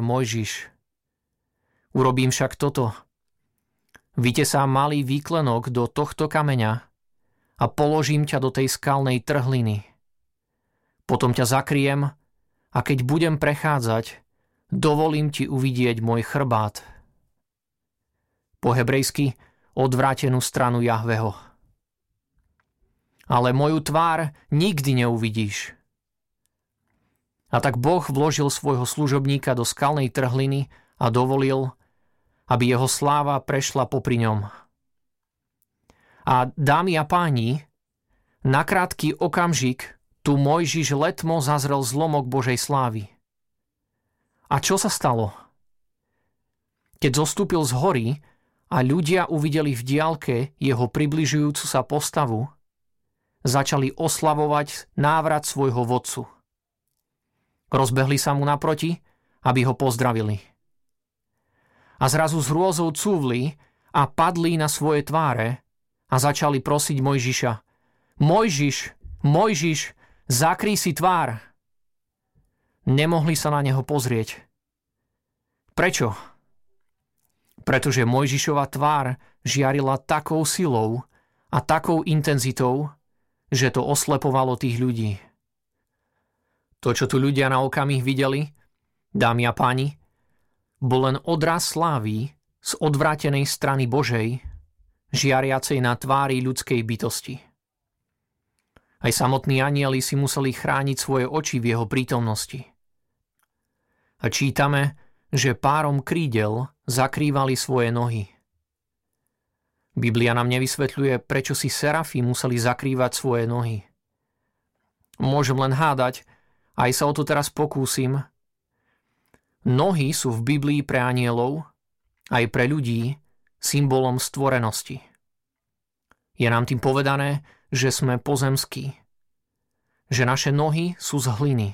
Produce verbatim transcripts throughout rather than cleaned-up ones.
Mojžiš. Urobím však toto. Vytesám malý výklenok do tohto kameňa a položím ťa do tej skalnej trhliny. Potom ťa zakriem a keď budem prechádzať, dovolím ti uvidieť môj chrbát. Po hebrejsky odvrátenú stranu Jahveho. Ale moju tvár nikdy neuvidíš. A tak Boh vložil svojho služobníka do skalnej trhliny a dovolil, aby jeho sláva prešla popri ňom. A dámy a páni, na krátky okamžik tu Mojžiš letmo zazrel zlomok Božej slávy. A čo sa stalo? Keď zostúpil z hory a ľudia uvideli v diaľke jeho približujúcu sa postavu, začali oslavovať návrat svojho vodcu. Rozbehli sa mu naproti, aby ho pozdravili. A zrazu s hrôzou cúvli a padli na svoje tváre a začali prosiť Mojžiša: Mojžiš, Mojžiš, zakrý si tvár. Nemohli sa na neho pozrieť. Prečo? Pretože Mojžišova tvár žiarila takou silou a takou intenzitou, že to oslepovalo tých ľudí. To, čo tu ľudia na okamih videli, dámy a páni, bol len odraz slávy z odvrátenej strany Božej, žiariacej na tvári ľudskej bytosti. Aj samotní anjeli si museli chrániť svoje oči v jeho prítomnosti. A čítame, že párom krídel zakrývali svoje nohy. Biblia nám nevysvetľuje, prečo si serafy museli zakrývať svoje nohy. Môžem len hádať, aj sa o to teraz pokúsim. Nohy sú v Biblii pre anjelov, aj pre ľudí, symbolom stvorenosti. Je nám tým povedané, že sme pozemskí, že naše nohy sú z hliny.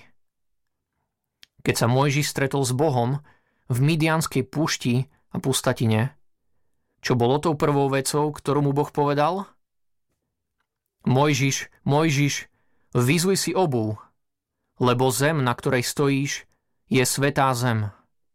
Keď sa Mojžiš stretol s Bohom v Midianskej púšti a pustatine, čo bolo tou prvou vecou, ktorú mu Boh povedal? Mojžiš, Mojžiš, vyzuj si obuv, lebo zem, na ktorej stojíš, je svätá zem.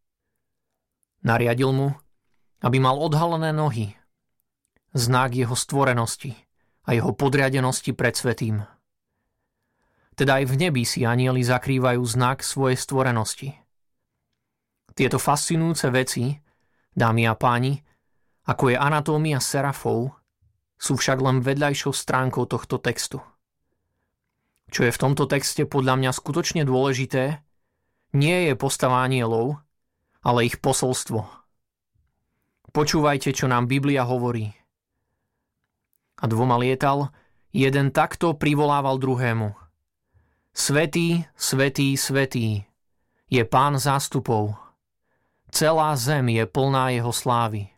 Nariadil mu, aby mal odhalené nohy, znak jeho stvorenosti a jeho podriadenosti pred svätým. Teda aj v nebi si anjeli zakrývajú znak svojej stvorenosti. Tieto fascinujúce veci, dámy a páni, ako je anatómia serafov, sú však len vedľajšou stránkou tohto textu. Čo je v tomto texte podľa mňa skutočne dôležité, nie je postava anjelov, ale ich posolstvo. Počúvajte, čo nám Biblia hovorí. A dvoma lietal, jeden takto privolával druhému. Svätý, svätý, svätý je Pán zástupov. Celá zem je plná jeho slávy.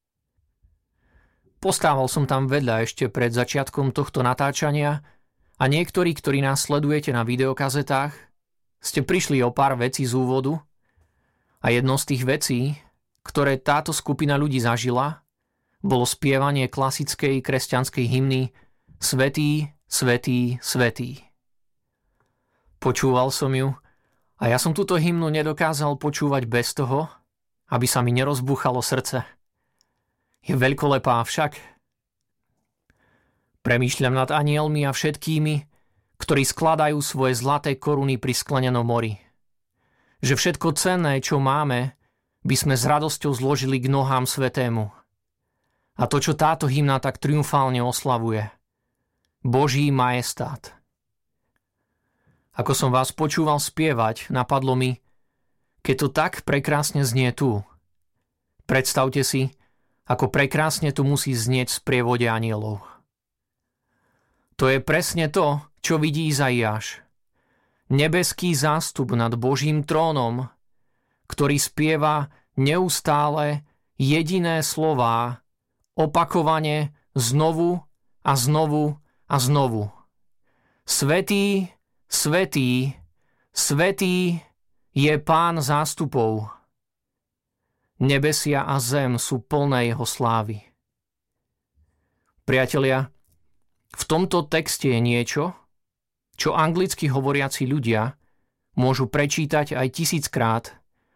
Postával som tam vedľa ešte pred začiatkom tohto natáčania a niektorí, ktorí nás sledujete na videokazetách, ste prišli o pár vecí z úvodu a jednou z tých vecí, ktoré táto skupina ľudí zažila, bolo spievanie klasickej kresťanskej hymny Svätý, svätý, svätý. Počúval som ju a ja som túto hymnu nedokázal počúvať bez toho, aby sa mi nerozbúchalo srdce. Je veľkolepá však. Premýšľam nad anielmi a všetkými, ktorí skladajú svoje zlaté koruny pri sklenenom mori. Že všetko cenné, čo máme, by sme s radosťou zložili k nohám svätému. A to, čo táto hymna tak triumfálne oslavuje. Boží majestát. Ako som vás počúval spievať, napadlo mi, keď to tak prekrásne znie tu. Predstavte si, ako prekrásne tu musí znieť v sprievode anielov. To je presne to, čo vidí Izaiáš. Nebeský zástup nad Božím trónom, ktorý spieva neustále jediné slová, opakovane znovu a znovu a znovu. Svätý, svätý, svätý je Pán zástupov. Nebesia a zem sú plné jeho slávy. Priatelia, v tomto texte je niečo, čo anglicky hovoriaci ľudia môžu prečítať aj tisíckrát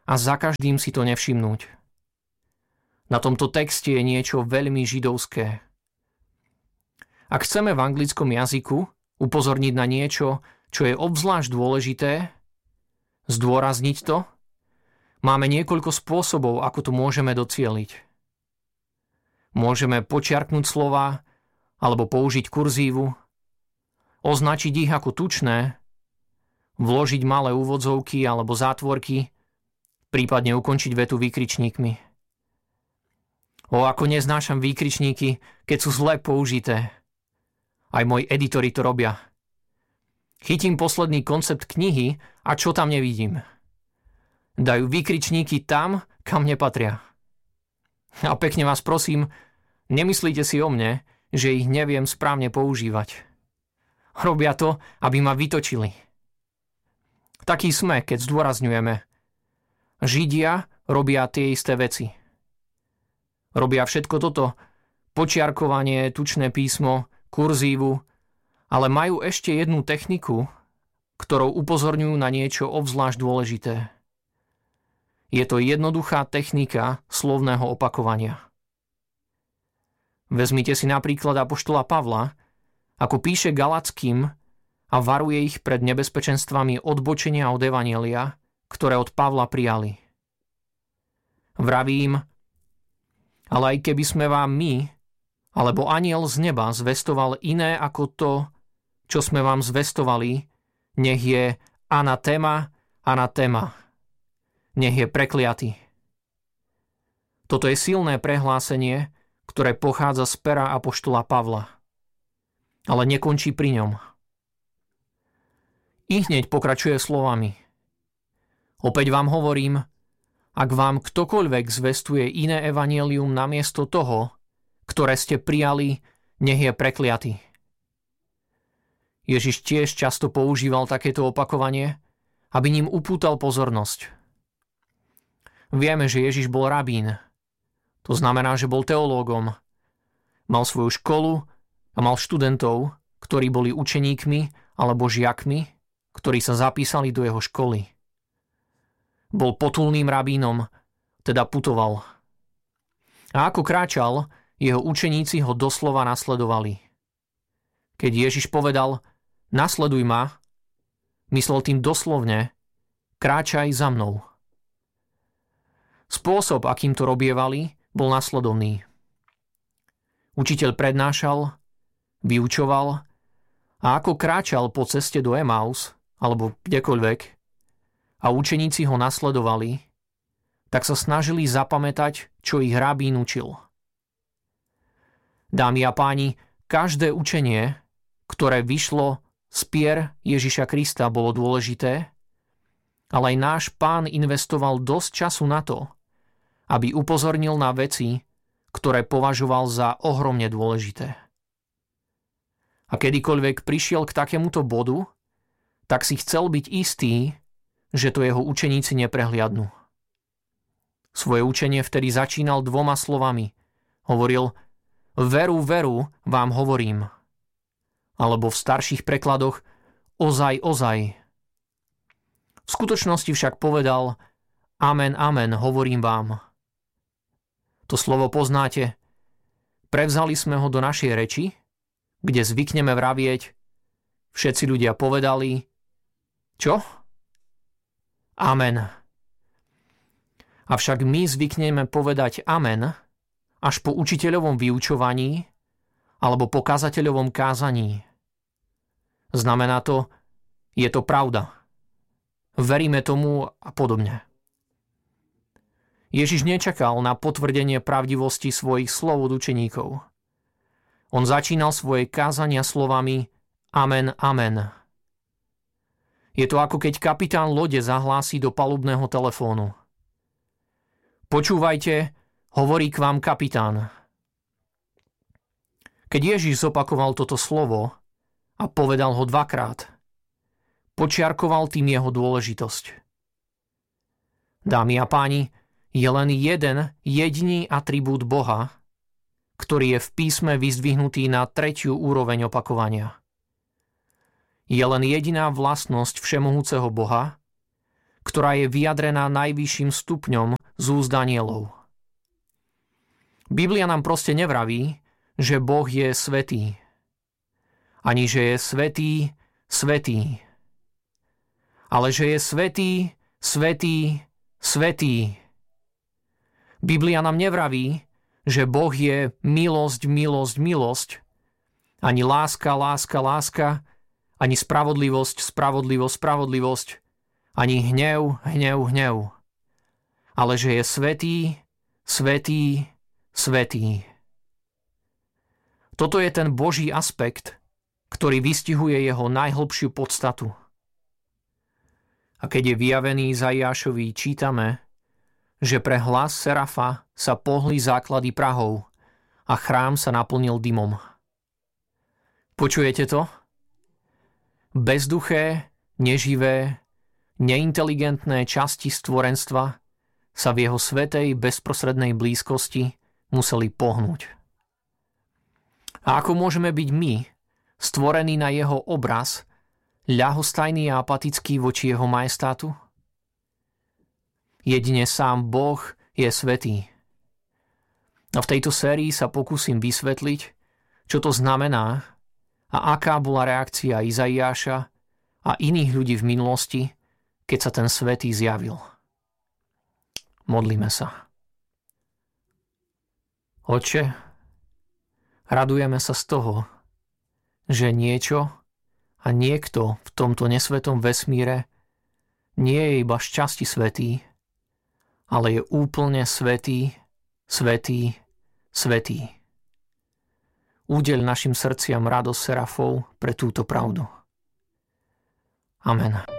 a za každým si to nevšimnúť. Na tomto texte je niečo veľmi židovské. Ak chceme v anglickom jazyku upozorniť na niečo, čo je obzvlášť dôležité, zdôrazniť to, máme niekoľko spôsobov, ako to môžeme docieliť. Môžeme počiarknúť slova, alebo použiť kurzívu, označiť ich ako tučné, vložiť malé úvodzovky alebo zátvorky, prípadne ukončiť vetu výkričníkmi. O, ako neznášam výkričníky, keď sú zle použité. Aj moji editori to robia. Chytím posledný koncept knihy a čo tam nevidím. Dajú výkričníky tam, kam nepatria. A pekne vás prosím, nemyslíte si o mne, že ich neviem správne používať. Robia to, aby ma vytočili. Taký sme, keď zdôrazňujeme. Židia robia tie isté veci. Robia všetko toto, počiarkovanie, tučné písmo, kurzívu, ale majú ešte jednu techniku, ktorou upozorňujú na niečo obzvlášť dôležité. Je to jednoduchá technika slovného opakovania. Vezmite si napríklad apoštola Pavla, ako píše Galackým a varuje ich pred nebezpečenstvami odbočenia od evanjelia, ktoré od Pavla prijali. Vravím, ale aj keby sme vám my, alebo anjel z neba zvestoval iné ako to, čo sme vám zvestovali, nech je anatéma, anatéma. Nech je prekliatý. Toto je silné prehlásenie, ktoré pochádza z pera apoštola Pavla. Ale nekončí pri ňom. I hneď pokračuje slovami. Opäť vám hovorím, ak vám ktokoľvek zvestuje iné evanjelium namiesto toho, ktoré ste prijali, nech je prekliatý. Ježiš tiež často používal takéto opakovanie, aby ním upútal pozornosť. Vieme, že Ježiš bol rabín. To znamená, že bol teológom. Mal svoju školu a mal študentov, ktorí boli učeníkmi alebo žiakmi, ktorí sa zapísali do jeho školy. Bol potulným rabínom, teda putoval. A ako kráčal, jeho učeníci ho doslova nasledovali. Keď Ježiš povedal, nasleduj ma, myslel tým doslovne, kráčaj za mnou. Spôsob, akým to robievali, bol nasledovný. Učiteľ prednášal, vyučoval a ako kráčal po ceste do Emaus, alebo kdekoľvek, a učeníci ho nasledovali, tak sa snažili zapamätať, čo ich rabín učil. Dámy a páni, každé učenie, ktoré vyšlo z pier Ježiša Krista, bolo dôležité, ale aj náš Pán investoval dosť času na to, aby upozornil na veci, ktoré považoval za ohromne dôležité. A kedykoľvek prišiel k takémuto bodu, tak si chcel byť istý, že to jeho učeníci neprehliadnú. Svoje učenie vtedy začínal dvoma slovami. Hovoril, veru, veru vám hovorím. Alebo v starších prekladoch, ozaj, ozaj. V skutočnosti však povedal, amen, amen, hovorím vám. To slovo poznáte. Prevzali sme ho do našej reči, kde zvykneme vravieť, všetci ľudia povedali, čo? Amen. Avšak my zvykneme povedať amen až po učiteľovom vyučovaní alebo po kazateľovom kázaní. Znamená to, je to pravda. Veríme tomu a podobne. Ježiš nečakal na potvrdenie pravdivosti svojich slov od učeníkov. On začínal svoje kázania slovami amen, amen. Je to ako keď kapitán lode zahlási do palubného telefónu. Počúvajte, hovorí k vám kapitán. Keď Ježiš zopakoval toto slovo a povedal ho dvakrát, počiarkoval tým jeho dôležitosť. Dámy a páni, je len jeden jediný atribút Boha, ktorý je v písme vyzdvihnutý na tretiu úroveň opakovania. Je len jediná vlastnosť všemohúceho Boha, ktorá je vyjadrená najvyšším stupňom z úst anielov. Biblia nám proste nevraví, že Boh je svätý. Ani že je svätý, svätý. Ale že je svätý, svätý, svätý. Biblia nám nevraví, že Boh je milosť, milosť, milosť. Ani láska, láska, láska. Ani spravodlivosť, spravodlivosť, spravodlivosť. Ani hnev, hnev, hnev. Ale že je svätý, svätý, svätý. Toto je ten Boží aspekt, ktorý vystihuje jeho najhlbšiu podstatu. A keď je vyjavený Izaiášovi, čítame, že pre hlas serafa sa pohli základy prahov a chrám sa naplnil dymom. Počujete to? Bezduché, neživé, neinteligentné časti stvorenstva sa v jeho svätej bezprostrednej blízkosti museli pohnúť. A ako môžeme byť my, stvorení na jeho obraz, ľahostajný a apatický voči jeho majestátu? Jedine sám Boh je svätý. A v tejto sérii sa pokúsim vysvetliť, čo to znamená a aká bola reakcia Izaiáša a iných ľudí v minulosti, keď sa ten svätý zjavil. Modlíme sa. Otče, radujeme sa z toho, že niečo a niekto v tomto nesvetom vesmíre nie je iba šťastí svätý, ale je úplne svätý, svätý, svätý. Udeľ našim srdciam radosť serafov pre túto pravdu. Amen.